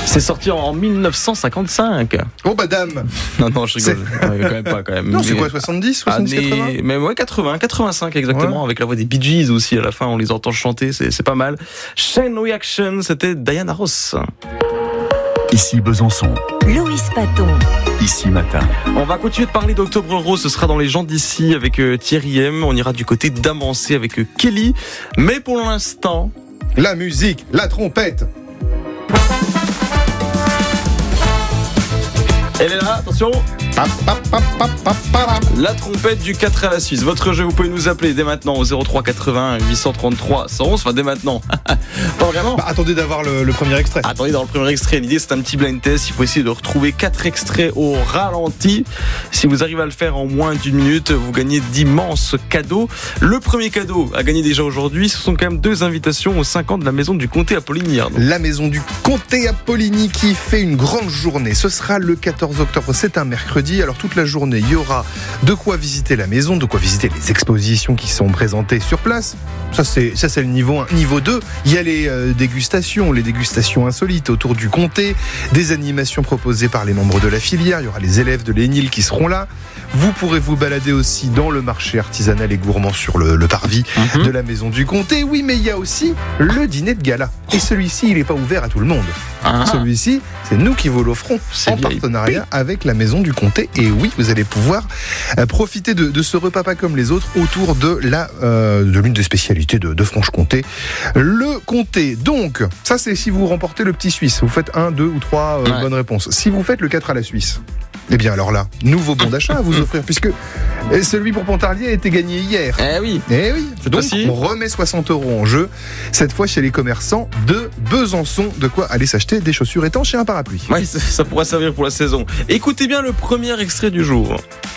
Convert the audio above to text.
C'est sorti en 1955. Oh madame. Non, je rigole. Quand même. Non, c'est quoi, 70, 80 Mais ouais, 85 exactement, avec la voix des Bee Gees aussi à la fin, on les entend chanter, c'est pas mal. Chain Reaction, c'était Diana Ross. Ici Besançon. Louis Paton. Ici Matin. On va continuer de parler d'Octobre Rose, ce sera dans les gens d'ici avec Thierry M. On ira du côté d'Amancé avec Kelly. Mais pour l'instant... La musique, la trompette. Elle est là, attention. La trompette du 4 à la Suisse. Votre jeu, vous pouvez nous appeler dès maintenant au 03 81 833 111. Enfin, dès maintenant. Pas vraiment. Attendez d'avoir le premier extrait. Attendez, dans le premier extrait, l'idée c'est un petit blind test. Il faut essayer de retrouver 4 extraits au ralenti. Si vous arrivez à le faire en moins d'une minute, vous gagnez d'immenses cadeaux. Le premier cadeau à gagner déjà aujourd'hui, ce sont quand même 2 invitations aux 5 ans de la Maison du Comté à Poligny-Ardon. La Maison du Comté à Poligny qui fait une grande journée. Ce sera le 14 octobre, c'est un mercredi. Alors toute la journée, il y aura de quoi visiter la maison, de quoi visiter les expositions qui sont présentées sur place. Ça c'est le niveau 1. Niveau 2, il y a les dégustations insolites autour du comté, des animations proposées par les membres de la filière. Il y aura les élèves de l'ENIL qui seront là. Vous pourrez vous balader aussi dans le marché artisanal et gourmand sur le parvis de la Maison du Comté. Oui, mais il y a aussi le dîner de gala. Et celui-ci, il n'est pas ouvert à tout le monde. Celui-ci, c'est nous qui vous l'offrons en partenariat avec la Maison du Comté. Et oui, vous allez pouvoir profiter de ce repas pas comme les autres autour de l'une des spécialités de Franche-Comté, le comté. Donc, ça c'est si vous remportez le petit Suisse. Vous faites 1, 2 ou 3 bonnes réponses. Si vous faites le 4 à la Suisse, eh bien alors là, nouveau bon d'achat à vous offrir, puisque celui pour Pontarlier a été gagné hier. Eh oui. Donc on remet 60 € en jeu, cette fois chez les commerçants de Besançon. De quoi aller s'acheter des chaussures étanches et un parapluie. Ouais, ça pourra servir pour la saison. Écoutez bien le premier extrait du jour.